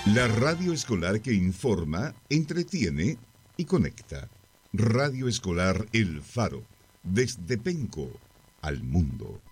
La radio escolar que informa, entretiene y conecta. Radio Escolar El Faro, desde Penco al mundo.